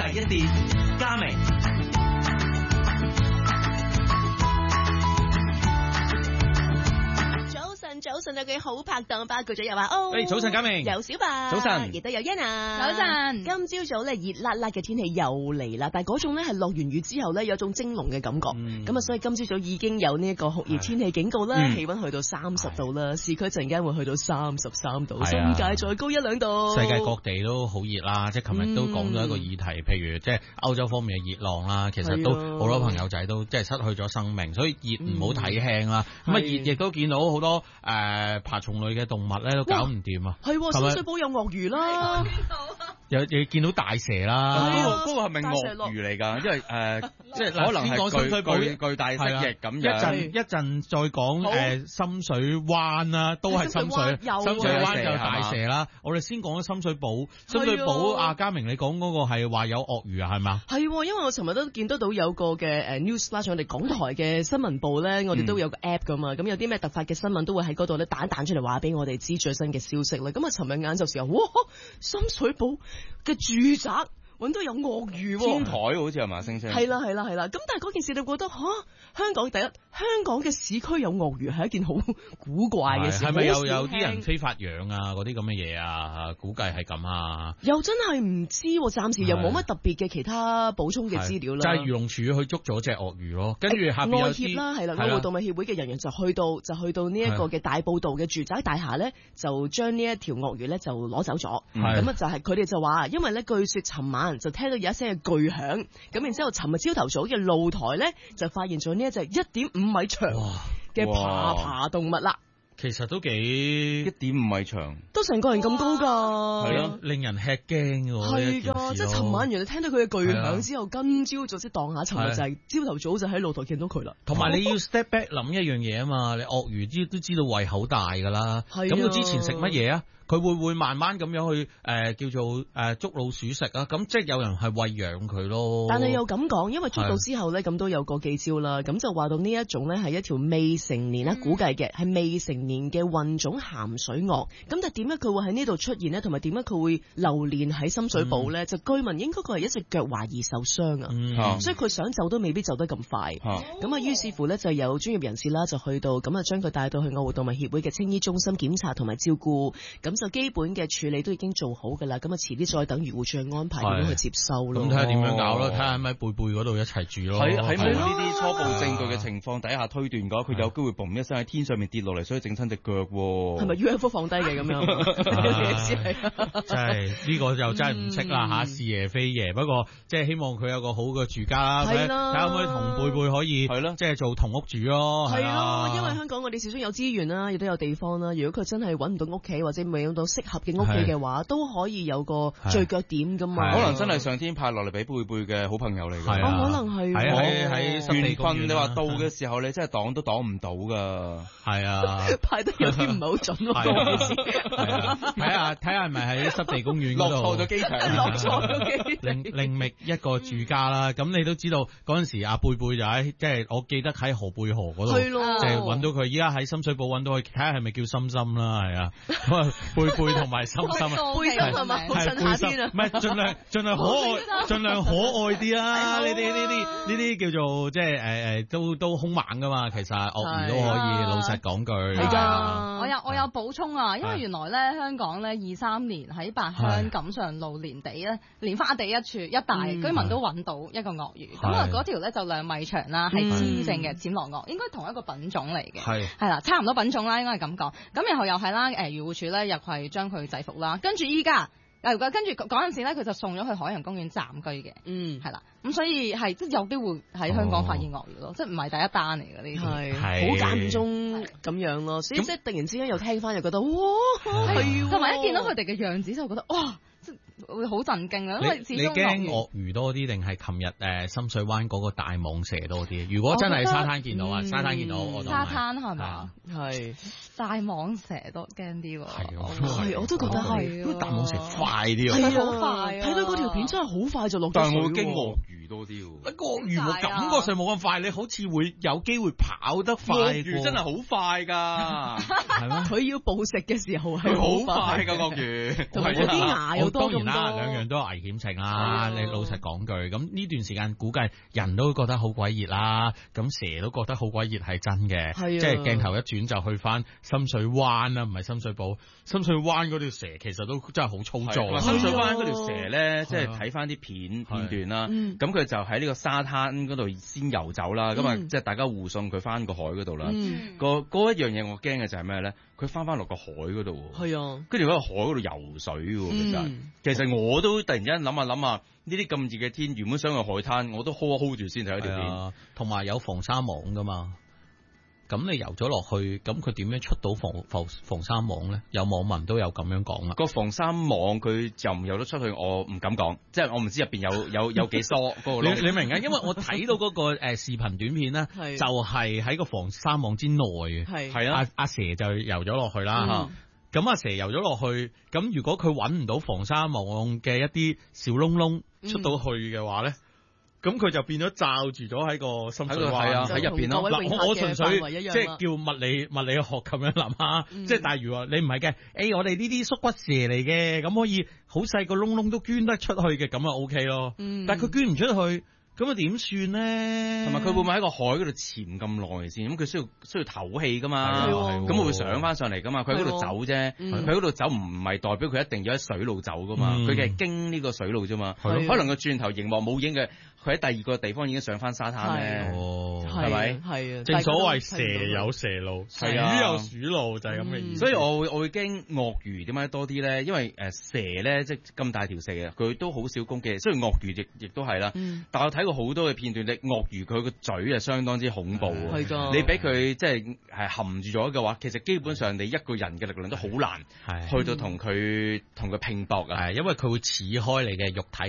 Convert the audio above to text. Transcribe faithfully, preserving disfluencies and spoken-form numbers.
第一線，嘉明。 早晨有幾好拍檔，包括咗有阿歐， 誒早晨，嘉明， 有小白， 早晨， 亦都有欣啊， 早晨。 今朝早咧熱辣辣嘅天氣又嚟啦，但係嗰種咧係落完雨之後咧有種蒸籠嘅感覺，咁、嗯、啊所以今朝早已經有呢一個酷熱天氣警告啦，氣溫去到三十度啦，市區陣間會去到三十三度，新界再高一兩度。 世界各地都好熱啦，即係琴日都講咗一個議題，嗯、譬如即係歐洲方面嘅熱浪啦，其實都好多朋友仔都即係失去咗生命，所以熱唔好睇輕啦。咁啊熱亦都見到好多誒。呃爬蟲類嘅動物咧都搞唔掂啊！ 係深水埗有鱷魚啦， 有有見到大蛇啦。 嗰個嗰個係咪鱷魚嚟㗎？因為誒，即係可能係巨巨巨大蜥蜴咁樣。一陣一陣再講誒深水灣啦，都係深水深水灣就大蛇啦。我哋先講咗深水埗，深水埗阿嘉明你講嗰個係話有鱷魚啊，係嘛？ 係，因為我尋日都見得到有個嘅誒 news 啦，上我哋港台嘅新聞部咧，我哋都有個 app 㗎嘛，咁有啲咩突發嘅新聞都會喺嗰度咧彈彈出嚟話俾我哋知最新嘅消息啦。咁啊，尋日晏晝時候，哇！深水埗嘅住宅揾到有鱷魚， 天台好似係嘛？星星係啦係啦係啦。咁但係嗰件事你覺得吓、啊，香港第一，香港嘅市區有鱷魚係一件好古怪嘅事。 係咪有有啲人非法養啊？嗰啲咁嘅嘢啊？估計係咁啊？ 又真係唔知，暫時又冇乜特別嘅其他補充嘅資料啦。 就係漁農署去捉咗隻鱷魚咯，跟住下邊有愛協啦，係啦，愛護動物協會嘅人員就去到就去到呢一個嘅大埔道嘅住宅大廈咧，就將呢一條鱷魚咧就攞走咗。咁啊就係佢哋就話，因為咧據說尋晚就聽到有一聲嘅巨響，咁然之後尋日朝頭早嘅露台咧就發現咗呢一隻一點五米長嘅爬爬動物啦。 其實都幾一點五米長， 都成個人咁高㗎， 係咯，令人吃驚㗎。 係㗎，即係尋晚原來聽到佢嘅巨響之後，今朝早即係當下，尋日就係朝頭早就喺露台見到佢啦。 同埋你要 step back 諗一樣嘢啊嘛，你鱷魚知都知道胃口大㗎啦，咁佢之前食乜嘢啊？佢會唔會慢慢咁樣去誒、呃、叫做誒、呃、捉老鼠食啊？咁即係有人係餵養佢咯。 但係又咁講，因為捉到之後咧，咁都有個記招啦。咁就話到呢一種咧係一條未成年啦，嗯、估計嘅係未成年嘅混種鹹水鱷。咁但係點解佢會喺呢度出現呢？同埋點解佢會流連喺深水埗咧？嗯、就據聞應該佢係一隻腳懷疑受傷啊，嗯、所以佢想走都未必走得咁快。咁啊，於是乎咧就有專業人士啦，就去到咁啊，將佢帶到去愛護動物協會嘅青衣中心檢查同埋照顧。咁就基本嘅處理都已經做好㗎啦，咁啊遲啲再等漁護署去安排點樣去接收咯。 咁睇下點樣搞咯，睇下喺咪貝貝嗰度一齊住咯。 喺喺冇呢啲初步證據嘅情況底下推斷嘅話，佢有機會嘣一聲喺天上面跌落嚟，所以整親隻腳喎。 係咪 U F O 放低嘅咁樣？ 真係呢個就真係唔識啦嚇，是爺非爺。不過即係希望佢有個好嘅住家啦，睇下可唔可以同貝貝可以係咯，即係做同屋住咯。 係咯，因為香港我哋始終有資源啦，亦都有地方啦。如果佢真係揾唔到屋企或者未揾到適合嘅屋企嘅話，都可以有個聚腳點噶嘛。 可能真係上天派落嚟俾貝貝嘅好朋友嚟嘅。 可能係喺喺緣分，你話到嘅時候，你真係擋都擋唔到噶。 係啊， 派得有啲唔係好準咯。 睇下睇下係咪喺濕地公園嗰度落錯咗機場， 落錯咗機另另覓一個住家啦。咁你都知道嗰陣時阿貝貝就喺，即係我記得喺河貝河嗰度，就係揾到佢。依家喺深水埗揾到佢，睇下係咪叫心心啦，係啊。咁啊，貝貝同埋心心啊， 背心係咪？好襯夏天啊！ 唔係，盡量盡量可愛，盡量可愛啲啦。呢啲呢啲呢啲叫做即係誒誒，都都兇猛噶嘛。其實鱷魚都可以老實講句。 係㗎， 我有我有補充啊，因為原來咧香港咧二三年喺八鄉錦上路蓮地咧蓮花地一處一帶居民都揾到一個鱷魚，咁啊嗰條咧就兩米長啦，係雌性嘅暹羅鱷，應該同一個品種嚟嘅。係係啦，差唔多品種啦，應該係咁講。咁然後又係啦，誒漁護署咧又係將佢制服啦，跟住依家。誒，跟住嗰陣時咧，佢就送咗去海洋公園暫居嘅，嗯，係啦，咁所以係即係有機會喺香港發現鱷魚咯，即係唔係第一單嚟嘅呢啲， 係好間中咁樣咯，所以即係突然之間又聽翻又覺得哇，係， 同埋一見到佢哋嘅樣子就覺得哇，即係會好震驚啊，因為始終你驚鱷魚多啲定係琴日誒深水灣嗰個大蟒蛇多啲？如果真係沙灘見到啊，沙灘見到我沙灘係咪？ 係大蟒蛇都驚啲喎， 係我都覺得係， 大蟒蛇快啲啊， 係好快，睇到嗰條片真係好快就落咗水。 但係我會驚鱷魚多啲喎， 鱷魚冇感覺上冇咁快，你好似會有機會跑得快。 鱷魚真係好快㗎， 係咩？佢要捕食嘅時候係好快㗎鱷魚， 同埋啲牙又多咁多。 啦，兩樣都有危險性啦。你老實講句，咁呢段時間估計人都覺得好鬼熱啦，咁蛇都覺得好鬼熱係真嘅，即係鏡頭一轉就去翻深水灣啦，唔係深水埗。深水灣嗰條蛇其實都真係好粗壯。 深水灣嗰條蛇咧，即係睇翻啲片片段啦，咁佢就喺呢個沙灘嗰度先游走啦，咁啊即係大家護送佢翻個海嗰度啦。個嗰一樣嘢我驚嘅就係咩咧？佢翻翻落個海嗰度， 係啊， 跟住喺個海嗰度游水喎。其實其實我都突然間諗下諗下，呢啲咁熱嘅天，原本想去海灘，我都 hold hold 住先睇一條片。 同埋有防沙網噶嘛。咁你游咗落去，咁佢點樣出到防防防沙網咧？有網民都有咁樣講啦。 個防沙網佢游唔游得出去，我唔敢講，即係我唔知入邊有有有幾疏嗰個。 你你明啊？因為我睇到嗰個誒視頻短片咧，就係喺個防沙網之內嘅。係係啊，阿阿蛇就游咗落去啦。咁阿蛇游咗落去，咁如果佢揾唔到防沙網嘅一啲小窿窿出到去嘅話咧？咁佢就變咗罩住咗喺個深水灣喺入邊咯。嗱，我純粹即係叫物理物理學咁樣諗下，嗯、即係但係如果你唔係嘅，誒、欸、我哋呢啲縮骨蛇嚟嘅，咁可以好細個窿窿都捐得出去嘅，咁啊 O K 咯。嗯、但係佢捐唔出去。咁啊點算咧？同埋佢會唔會喺個海嗰度潛咁耐先？咁佢需要需要唞氣噶嘛？咁佢會上翻上嚟噶嘛？佢喺嗰度走啫，佢喺嗰度走唔係代表佢一定要喺水路走噶嘛？佢嘅係經呢個水路啫嘛。可能個轉頭熒幕冇影嘅，佢喺第二個地方已經上翻沙灘咧。哦，係咪？係啊，正所謂蛇有蛇路，鼠有鼠路，就係咁嘅意思。所以我會我會驚鱷魚點解多啲咧？因為誒蛇咧即係咁大條蛇啊，佢都好少攻擊。雖然鱷魚亦亦都係啦，但我睇過好多嘅片段，隻鱷魚佢個嘴係相當之恐怖啊！你俾佢即係係含住咗嘅話，其實基本上你一個人嘅力量都好難去到同佢同佢拼搏啊！係因為佢會刺開你嘅肉體。